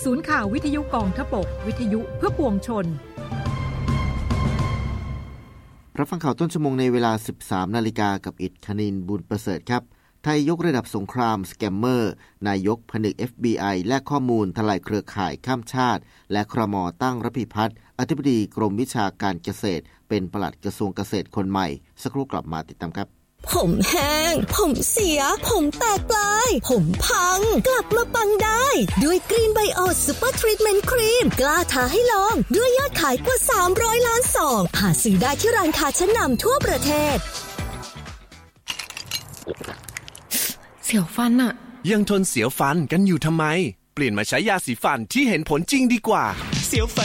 ศูนย์ข่าววิทยุกองทพบกวิทยุเพื่อปวงชนรับฟังข่าวต้นชั่วโมงในเวลา 13 นาฬิกากับอิฐคณินบุญประเสริฐครับไทยยกระดับสงครามสแกมเมอร์นายกผนึก FBI และข้อมูลทลายเครือข่ายข้ามชาติและครม.ตั้งระพิพัฒน์อธิบดีกรมวิชาการเกษตรเป็นปลัดกระทรวงเกษตรคนใหม่สักครู่กลับมาติดตามครับผมแห้งผมเสียผมแตกปลายผมพังกลับมาปังได้ด้วยกรีนไบโอซูเปอร์ทรีทเมนต์ครีมกล้าท้าให้ลองด้วยยอดขายกว่า300ล้านซองหาซื้อได้ที่ร้านค้าชั้นนำทั่วประเทศเสียวฟันอะยังทนเสียวฟันกันอยู่ทำไมเปลี่ยนมาใช้ยาสีฟันที่เห็นผลจริงดีกว่าเสียวฟัน